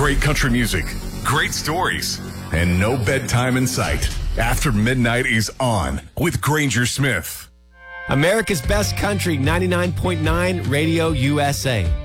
Great country music, great stories, and no bedtime in sight. After Midnight is on with Granger Smith. America's Best Country, 99.9 Radio USA.